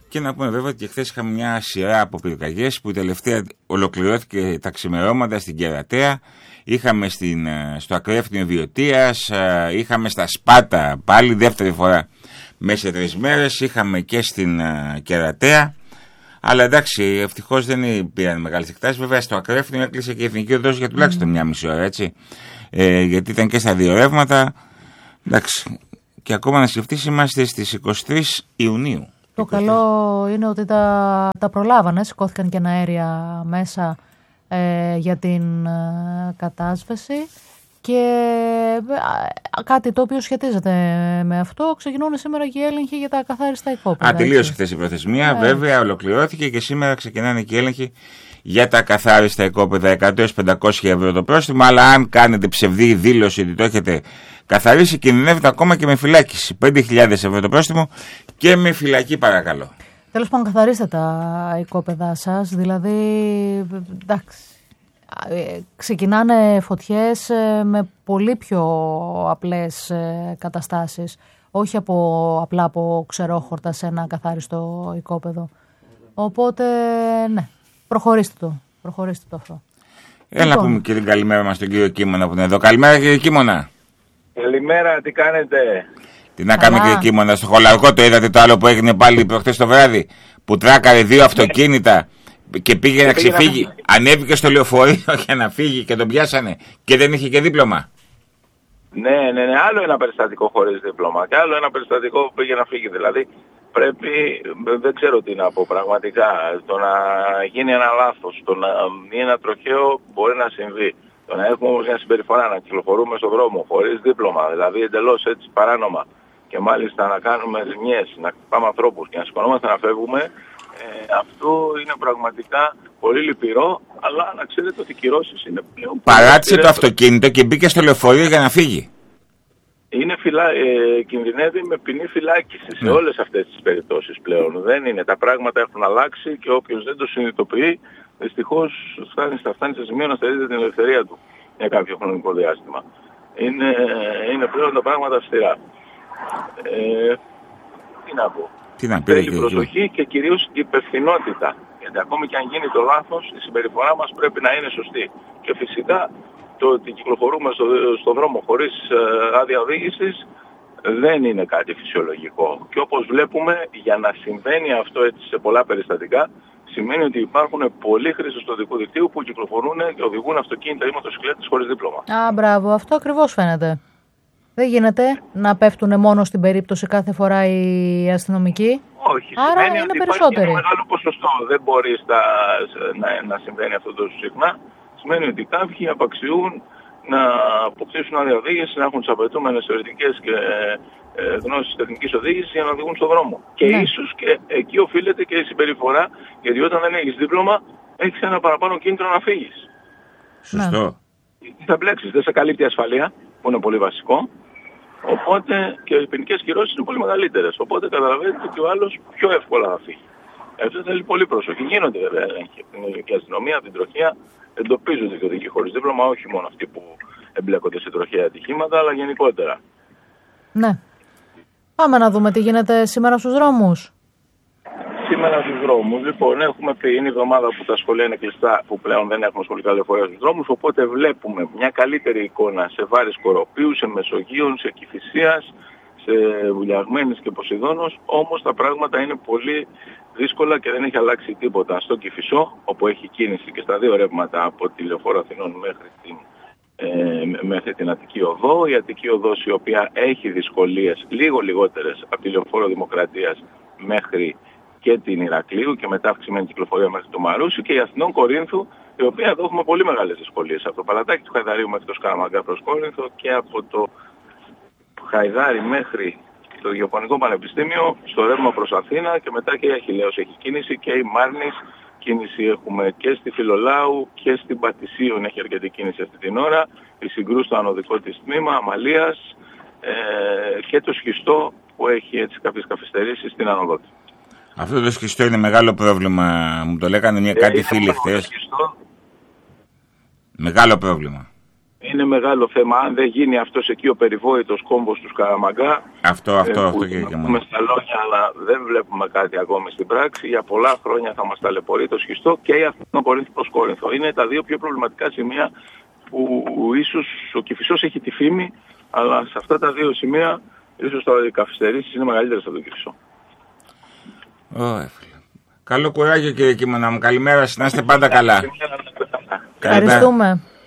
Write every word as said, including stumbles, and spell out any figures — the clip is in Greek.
Και να πούμε βέβαια ότι χθες είχαμε μια σειρά από πυρκαγιές που η τελευταία ολοκληρώθηκε τα ξημερώματα στην Κερατέα. Είχαμε στην, στο Ακρέφτινο Βιωτίας, είχαμε στα Σπάτα πάλι δεύτερη φορά μέσα σε τρεις μέρες, είχαμε και στην Κερατέα. Αλλά εντάξει, ευτυχώς δεν πήραν μεγάλες εκτάσεις. Βέβαια στο Ακρέφτινο έκλεισε και η Εθνική Οδός για τουλάχιστον mm. μια μισή ώρα, έτσι. Ε, γιατί ήταν και στα δύο ρεύματα. Εντάξει. Και ακόμα να σκεφτείς, είμαστε στις εικοστή τρίτη Ιουνίου. Το καλό είναι ότι τα, τα προλάβανε, σηκώθηκαν και αέρια μέσα ε, για την ε, κατάσβεση και ε, κάτι το οποίο σχετίζεται με αυτό, ξεκινούν σήμερα και οι έλεγχοι για τα καθάριστα οικόπεδα. Α, τελείωσε χθες η προθεσμία, ε. βέβαια ολοκληρώθηκε και σήμερα ξεκινάνε και οι έλεγχοι για τα καθάριστα οικόπεδα. εκατό έως πεντακόσια ευρώ το πρόστιμο, αλλά αν κάνετε ψευδή δήλωση ότι το έχετε καθαρίσει, κινδυνεύετε ακόμα και με φυλάκιση. πέντε χιλιάδες ευρώ το πρόστιμο και με φυλακή, παρακαλώ. Τέλος πάντων, καθαρίστε τα οικόπεδά σας. Δηλαδή, εντάξει, ξεκινάνε φωτιές με πολύ πιο απλές καταστάσεις. Όχι από, απλά από ξερόχορτα σε ένα καθάριστο οικόπεδο. Οπότε, ναι, προχωρήστε το. Προχωρήστε το αυτό. Έλα λοιπόν, να πούμε και την καλημέρα μας στον κύριο Κίμωνα που είναι εδώ. Καλημέρα κύριε Κίμωνα. Καλημέρα, τι κάνετε? Τι να κάνουμε κύριε Κίμωνα, στο Χολαρκό το είδατε το άλλο που έγινε πάλι προχτές το βράδυ, που τράκαρε δύο αυτοκίνητα και πήγε να ξεφύγει, να... ανέβηκε στο λεωφορείο για να φύγει και τον πιάσανε και δεν είχε και δίπλωμα. Ναι, ναι, ναι, άλλο ένα περιστατικό χωρίς δίπλωμα και άλλο ένα περιστατικό που πήγε να φύγει. Δηλαδή πρέπει, δεν ξέρω τι να πω πραγματικά, το να γίνει ένα λάθος, το να γίνει ένα τροχαίο μπορεί να συμβεί. Το να έχουμε όμως μια συμπεριφορά να κυκλοφορούμε στον δρόμο χωρίς δίπλωμα, δηλαδή εντελώς έτσι παράνομα και μάλιστα να κάνουμε ζημιές, να χτυπάμε ανθρώπους και να σηκωνόμαστε να φεύγουμε, ε, αυτό είναι πραγματικά πολύ λυπηρό, αλλά να ξέρετε ότι οι κυρώσεις είναι πλέον... Παράτησε το αυτοκίνητο και μπήκε στο λεωφορείο για να φύγει. Είναι φυλα... ε, κινδυνεύει με ποινή φυλάκιση σε ναι. όλες αυτές τις περιπτώσεις πλέον. Δεν είναι, τα πράγματα έχουν αλλάξει και όποιος δεν το συνειδητοποιεί, δυστυχώς φτάνει, θα φτάνει σε σημείο να στερείται την ελευθερία του για κάποιο χρονικό διάστημα. Είναι, είναι πλέον τα πράγματα αυστηρά. Ε, τι να πω. Τι να πει, Θέλει προσοχή και κυρίως υπευθυνότητα. Γιατί ακόμη και αν γίνει το λάθος, η συμπεριφορά μας πρέπει να είναι σωστή. Και φυσικά το ότι κυκλοφορούμε στο, στο δρόμο χωρίς ε, άδεια οδήγησης δεν είναι κάτι φυσιολογικό. Και όπως βλέπουμε, για να συμβαίνει αυτό έτσι σε πολλά περιστατικά, σημαίνει ότι υπάρχουν πολλοί χρήστες του οδικού δικτύου που κυκλοφορούν και οδηγούν αυτοκίνητα ή μοτοσυκλέτες χωρίς δίπλωμα. Α, μπράβο, αυτό ακριβώς φαίνεται. Δεν γίνεται να πέφτουν μόνο στην περίπτωση κάθε φορά οι αστυνομικοί. Όχι, άρα σημαίνει είναι ότι περισσότεροι. Υπάρχει ένα μεγάλο ποσοστό. Δεν μπορεί στα, να, να συμβαίνει αυτό τόσο συχνά. Σημαίνει ότι κάποιοι απαξιούν να αποκτήσουν άδεια οδήγηση, να έχουν τις απαιτούμενες θεωρητικές και ε, γνώσεις τεχνικής οδήγησης για να οδηγούν στον δρόμο. Και ναι. ίσως και εκεί οφείλεται και η συμπεριφορά, γιατί όταν δεν έχεις δίπλωμα, έχεις ένα παραπάνω κίνητρο να φύγεις. Σωστό. Τι θα μπλέξεις, δεν σε καλύπτει η ασφαλεία, που είναι πολύ βασικό. Οπότε και οι ποινικές κυρώσεις είναι πολύ μεγαλύτερες. Οπότε καταλαβαίνετε ότι ο άλλος πιο εύκολα θα φύγει. Αυτό θέλει πολύ προσοχή. Γίνονται βέβαια έλεγχοι από την ελληνική αστυνομία, από την τροχέα. Εντοπίζονται και οδηγοί χωρίς δίπλωμα, όχι μόνο αυτοί που εμπλέκονται σε τροχαία ατυχήματα, αλλά γενικότερα. Ναι. Πάμε να δούμε τι γίνεται σήμερα στους δρόμους. Σήμερα στους δρόμους, λοιπόν, έχουμε πει, είναι η εβδομάδα που τα σχολεία είναι κλειστά, που πλέον δεν έχουμε σχολικά λεωφορεία στους δρόμους, οπότε βλέπουμε μια καλύτερη εικόνα σε Βάρης Κοροπίου, σε Μεσογείων, σε Κηφισίας, σε Βουλιαγμένης και Ποσειδώνος, όμως τα πράγματα είναι πολύ δύσκολα και δεν έχει αλλάξει τίποτα. Στο Κηφισό, όπου έχει κίνηση και στα δύο ρεύματα από τη Λεωφόρο Αθηνών μέχρι την, ε, μέχρι την Αττική Οδό, η Αττική Οδός η οποία έχει δυσκολίες λίγο λιγότερες από τη Λεωφόρο Δημοκρατίας μέχρι και την Ηρακλείου και μετά αυξημένη κυκλοφορία μέχρι το Μαρούσι, και η Αθηνών Κορίνθου, η οποία εδώ έχουμε πολύ μεγάλες δυσκολίες από το Παλατάκι του Χαϊδαρίου μέχρι το Σκαραμαγκά προς Κόρινθο και από το Χαϊδάρι μέχρι το Γεωπονικό Πανεπιστήμιο στο ρεύμα προς Αθήνα, και μετά και η Αχιλλέος έχει κίνηση και η Μάρνης κίνηση έχουμε και στη Φιλολάου και στην Πατησίων έχει αρκετή κίνηση αυτή την ώρα, η Συγκρού στο ανωδικό της τμήμα Αμαλίας ε, και το Σχιστό που έχει έτσι κάποιες καθυστερήσεις στην ανωδό του. Αυτό το Σχιστό είναι μεγάλο πρόβλημα, μου το λέγανε μια ε, κάτι φίλοι χθες. Μεγάλο πρόβλημα. Είναι μεγάλο θέμα. Αν δεν γίνει αυτός εκεί ο περιβόητος κόμβος του Σκαραμαγκά, αυτό, αυτό, ε, αυτό που και έχουμε στα λόγια, αλλά δεν βλέπουμε κάτι ακόμη στην πράξη, για πολλά χρόνια θα μας ταλαιπωρεί το σχιστό και η Αθήνα Κορίνθου προς Κόρινθο. Είναι τα δύο πιο προβληματικά σημεία που ίσως ο Κηφισός έχει τη φήμη, αλλά σε αυτά τα δύο σημεία ίσως οι καθυστερήσεις είναι μεγαλύτερες από τον Κηφισό. Ωραία, φίλε. Καλό κουράγιο, κύριε Κείμωνα μου. Καλημέρα σας, να είστε πάντα καλά. Ευχαριστούμε.